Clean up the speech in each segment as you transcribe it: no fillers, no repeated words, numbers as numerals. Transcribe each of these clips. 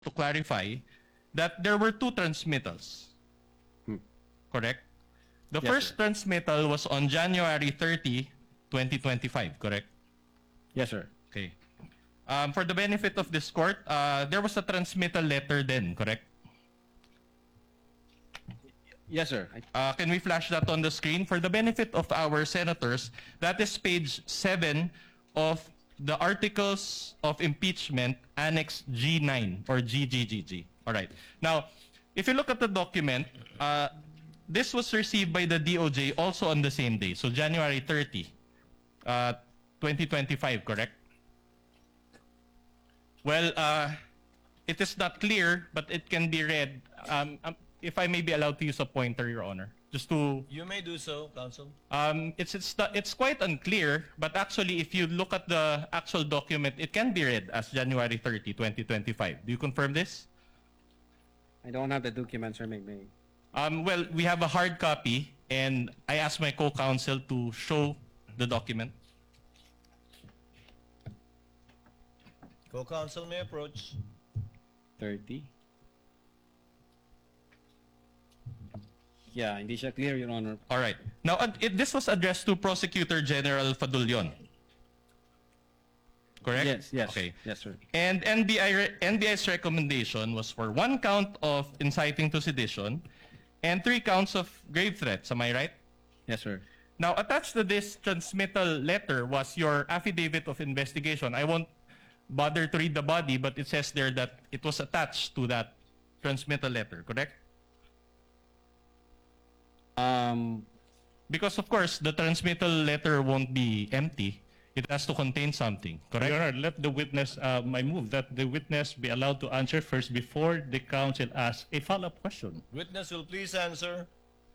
to clarify that there were two transmittals. Correct? The Yes, first sir. transmittal was on January 30, 2025, correct? Yes, sir. Okay. For the benefit of this court, there was a transmittal letter then, correct? Yes, sir. Can we flash that on the screen? For the benefit of our senators, that is page 7 of the Articles of Impeachment, Annex G9 or GGGG. All right. Now, if you look at the document, this was received by the DOJ also on the same day, so January 30, 2025, correct? Well, it is not clear, but it can be read. If I may be allowed to use a pointer, Your Honor, just to. You may do so, counsel. It's quite unclear, but actually, if you look at the actual document, it can be read as January 30, 2025. Do you confirm this? I don't have the document, sir. Maybe. Well, we have a hard copy, and I asked my co-counsel to show the document. Co-counsel may approach. 30. Yeah, hindi siya clear, Your Honor. All right. Now, this was addressed to Prosecutor General Fadulyon. Correct? Yes, yes. Okay. Yes, sir. And NBI's recommendation was for 1 count of inciting to sedition and 3 counts of grave threats. Am I right? Yes, sir. Now, attached to this transmittal letter was your affidavit of investigation. I won't bother to read the body, but it says there that it was attached to that transmittal letter, correct? Because, of course, the transmittal letter won't be empty. It has to contain something, correct? Your Honor, let the witness, I move that the witness be allowed to answer first before the counsel asks a follow-up question. Witness will please answer.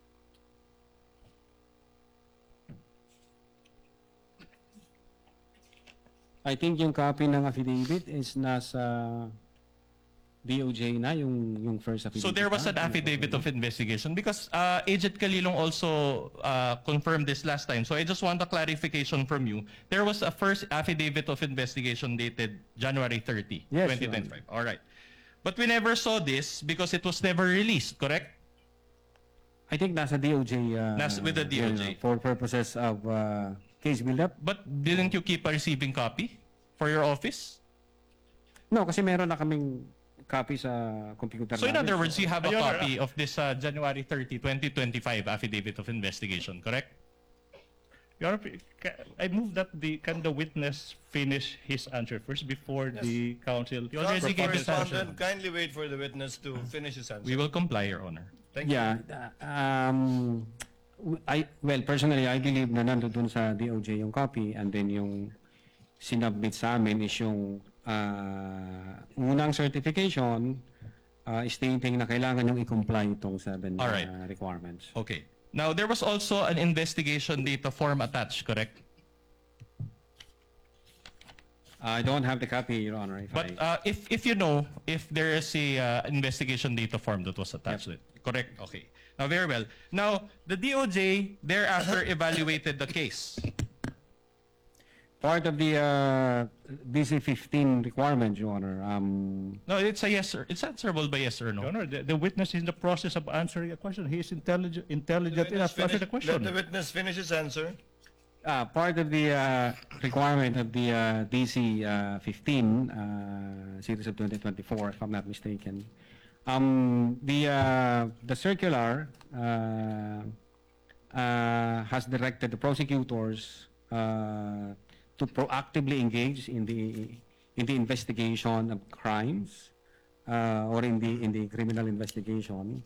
I think yung copy ng affidavit is nasa DOJ na, yung first affidavit. So there was an na. affidavit of investigation because Agent Calilong also confirmed this last time. So I just want a clarification from you. There was a first affidavit of investigation dated January 30, Yes, 2025. All right. But we never saw this because it was never released, correct? I think nasa DOJ. With the DOJ. For purposes of case build-up. But didn't you keep a receiving copy for your office? No, kasi meron na kaming copy sa computer. So in namin. other words, you have a Your Honor, copy of this January 30, 2025 affidavit of investigation, correct? Your Honor, I move that can the witness finish his answer first before the counsel. You already gave his answer. Respondent, kindly wait for the witness to finish his answer. We will comply, Your Honor. Thank you. Yeah. Well, personally, I believe na nandun sa DOJ yung copy and then yung sinubmit sa amin is yung unang certification stating na kailangan yung i-comply itong 7 All right. requirements. Okay. Now, there was also an investigation data form attached, correct? I don't have the copy, Your Honor. But if you know, if there is a investigation data form that was attached to it, correct? Okay. Now, very well. Now, the DOJ thereafter evaluated the case. Part of the DC-15 requirement, Your Honor. No, it's a yes, sir. It's answerable by yes or Your no. Honor, the witness is in the process of answering a question. He is intelligent Let enough to answer the the question. witness finish his answer. Part of the requirement of the DC-15 series of 2024, if I'm not mistaken, the circular has directed the prosecutors to proactively engage in the investigation of crimes or in the criminal investigation.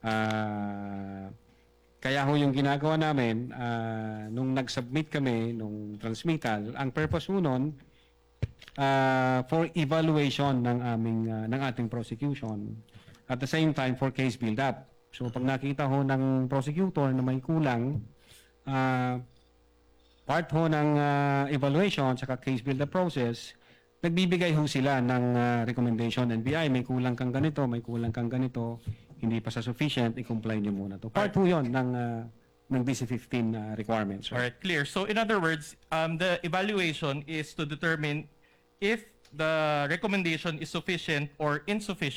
Kaya ho yung ginagawa namin, nung nag-submit kami, nung transmittal, ang purpose ho nun, for evaluation ng ating prosecution. At the same time, for case build-up. So pag nakita ho ng prosecutor na may kulang, part ho ng evaluation saka case build-up process, nagbibigay ho sila ng recommendation. NBI, may kulang kang ganito, may kulang kang ganito, hindi pa sa sufficient, i-comply nyo muna to. Part po yun ng DC-15 requirements. All right, clear. So in other words, the evaluation is to determine if the recommendation is sufficient or insufficient